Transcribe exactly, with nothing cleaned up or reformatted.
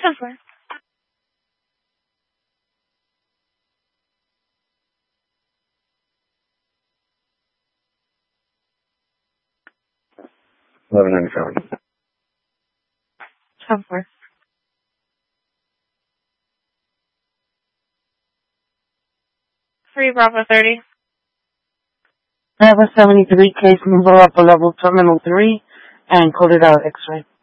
ten four. eleven ninety-seven. ten four. three Bravo thirty. Bravo seventy-three, case move up a level terminal three, and coded out X-ray.